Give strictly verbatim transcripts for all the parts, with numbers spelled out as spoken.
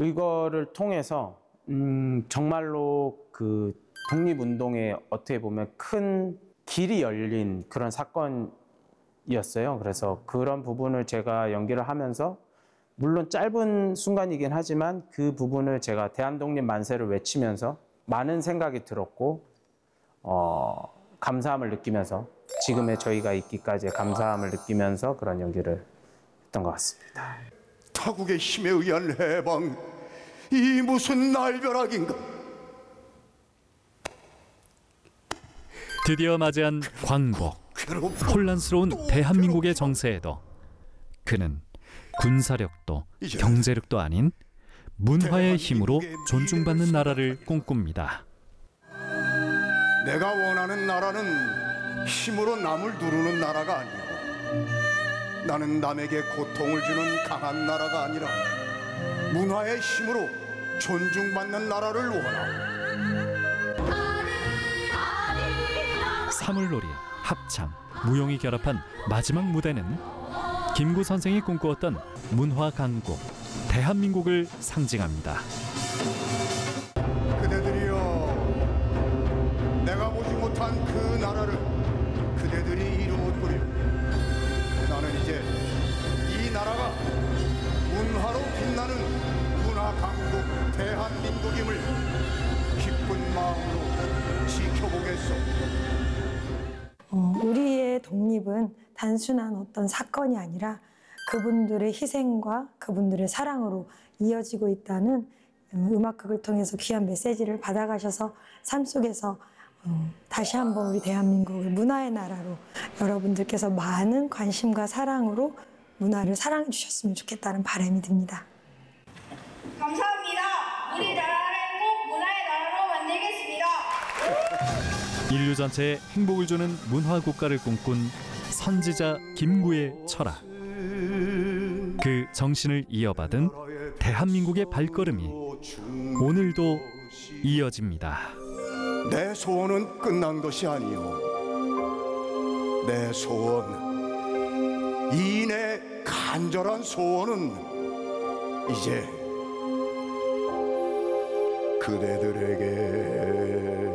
이거를 통해서 음, 정말로 그 독립운동에 어떻게 보면 큰 길이 열린 그런 사건이었어요. 그래서 그런 부분을 제가 연기를 하면서 물론 짧은 순간이긴 하지만 그 부분을 제가 대한독립 만세를 외치면서 많은 생각이 들었고 어, 감사함을 느끼면서 지금의 저희가 있기까지의 감사함을 느끼면서 그런 연기를 했던 것 같습니다. 타국의 힘에 의한 해방, 이 무슨 날벼락인가? 드디어 맞이한 광복. 혼란스러운 대한민국의 정세에도 그는 군사력도 경제력도 아닌 문화의 힘으로 존중받는 나라를 꿈꿉니다. 내가 원하는 나라는 힘으로 남을 누르는 나라가 아니고 나는 남에게 고통을 주는 강한 나라가 아니라 문화의 힘으로 존중받는 나라를 원하오. 사물놀이, 합창, 무용이 결합한 마지막 무대는 김구 선생이 꿈꾸었던 문화 강국, 대한민국을 상징합니다. 그대들이여, 내가 보지 못한 그 나라를 그대들이 이루었구려. 나는 이제 이 나라가 문화로 빛나는 문화 강국 대한민국임을 기쁜 마음으로 지켜보겠소. 어, 우리의 독립은 단순한 어떤 사건이 아니라 그분들의 희생과 그분들의 사랑으로 이어지고 있다는 음악극을 통해서 귀한 메시지를 받아가셔서 삶 속에서 어, 다시 한번 우리 대한민국을 문화의 나라로 여러분들께서 많은 관심과 사랑으로 문화를 사랑해 주셨으면 좋겠다는 바람이 듭니다. 감사합니다. 우리 나라를 꼭 문화의 나라로 만들겠습니다. 인류 전체에 행복을 주는 문화 국가를 꿈꾼 선지자 김구의 철학. 그 정신을 이어받은 대한민국의 발걸음이 오늘도 이어집니다. 내 소원은 끝난 것이 아니오. 내 소원, 이 내 간절한 소원은 이제 그대들에게.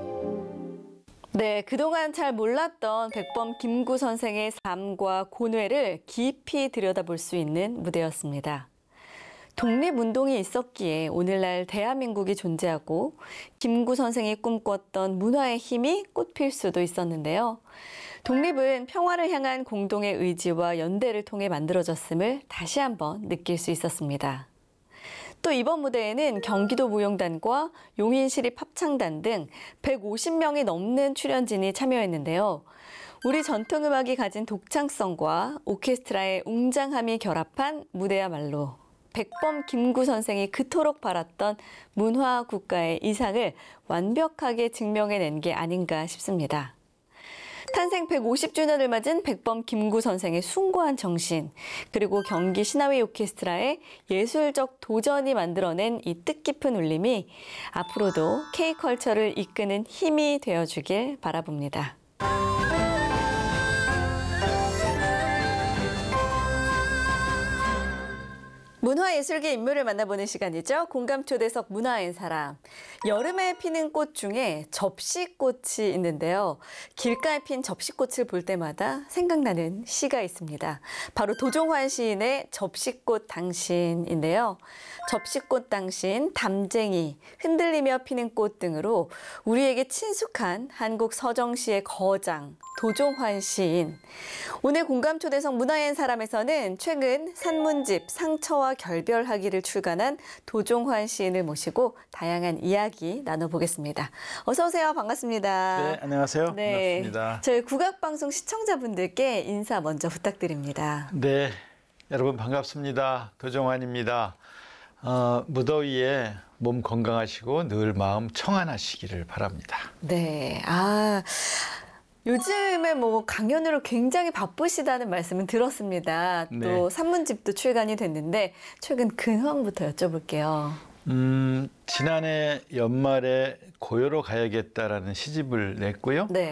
네, 그동안 잘 몰랐던 백범 김구 선생의 삶과 고뇌를 깊이 들여다볼 수 있는 무대였습니다. 독립운동이 있었기에 오늘날 대한민국이 존재하고 김구 선생이 꿈꿨던 문화의 힘이 꽃필 수도 있었는데요. 독립은 평화를 향한 공동의 의지와 연대를 통해 만들어졌음을 다시 한번 느낄 수 있었습니다. 또 이번 무대에는 경기도 무용단과 용인시립 합창단 등 백오십 명이 넘는 출연진이 참여했는데요. 우리 전통음악이 가진 독창성과 오케스트라의 웅장함이 결합한 무대야말로 백범 김구 선생이 그토록 바랐던 문화 국가의 이상을 완벽하게 증명해낸 게 아닌가 싶습니다. 탄생 백오십 주년을 맞은 백범 김구 선생의 숭고한 정신, 그리고 경기 신화위 오케스트라의 예술적 도전이 만들어낸 이 뜻깊은 울림이 앞으로도 K컬처를 이끄는 힘이 되어주길 바라봅니다. 문화예술계 인물을 만나보는 시간이죠. 공감초대석 문화인 사람. 여름에 피는 꽃 중에 접시꽃이 있는데요. 길가에 핀 접시꽃을 볼 때마다 생각나는 시가 있습니다. 바로 도종환 시인의 접시꽃 당신인데요. 접시꽃 당신, 담쟁이, 흔들리며 피는 꽃 등으로 우리에게 친숙한 한국 서정시의 거장, 도종환 시인. 오늘 공감초대석 문화인 사람에서는 최근 산문집 상처와 결별하기를 출간한 도종환 시인을 모시고 다양한 이야기 나눠보겠습니다. 어서 오세요. 반갑습니다. 네, 안녕하세요. 네, 반갑습니다. 저희 국악방송 시청자분들께 인사 먼저 부탁드립니다. 네, 여러분 반갑습니다. 도종환입니다. 어, 무더위에 몸 건강하시고 늘 마음 청안하시기를 바랍니다. 네, 아... 요즘에 뭐 강연으로 굉장히 바쁘시다는 말씀은 들었습니다. 또 네. 산문집도 출간이 됐는데 최근 근황부터 여쭤볼게요. 음, 지난해 연말에 고요로 가야겠다라는 시집을 냈고요. 네.